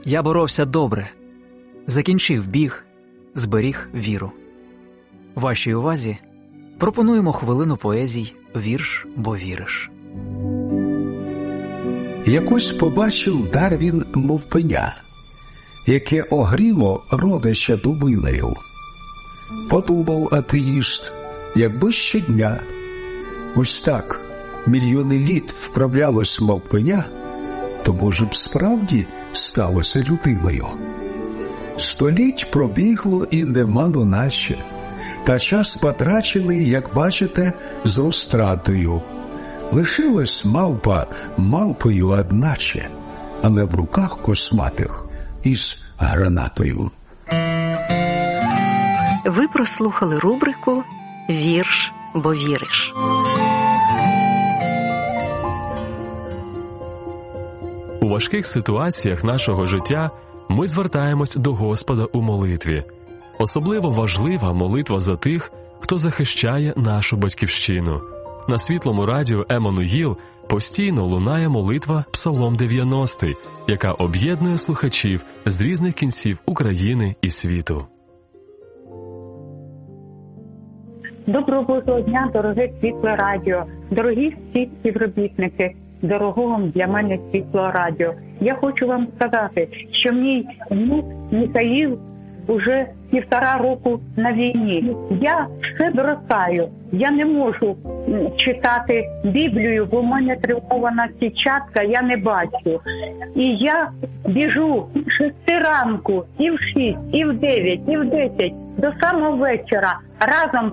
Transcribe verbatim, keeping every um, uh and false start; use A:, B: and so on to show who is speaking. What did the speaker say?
A: Я боровся добре, закінчив біг, зберіг віру. Вашій увазі пропонуємо хвилину поезій «Вірш, бо віриш».
B: Якось побачив Дарвін мовпеня, яке огріло родича дубинею. Подумав атеїст, якби щодня ось так мільйони літ вправлялось мовпеня, то, може б, справді сталося людиною. Століть пробігло і немало наче, та час потрачений, як бачите, з розтратою. Лишилась мавпа мавпою одначе, але в руках косматих із гранатою.
C: Ви прослухали рубрику «Вірш, бо віриш».
D: У важких ситуаціях нашого життя ми звертаємось до Господа у молитві. Особливо важлива молитва за тих, хто захищає нашу батьківщину. На Світлому радіо «Еммануїл» постійно лунає молитва «Псалом дев'яностий», яка об'єднує слухачів з різних кінців України і світу.
E: Доброго дня, дороге Світле радіо, дорогі всі співробітники, дорогого для мене Світло радіо. Я хочу вам сказати, що мій внук Михаїл уже півтора року на війні. Я все бросаю. Я не можу читати Біблію, бо в мене травмована сітчатка, я не бачу. І я біжу в шести ранку, і в шість, і в дев'ять, і в десять, до самого вечора разом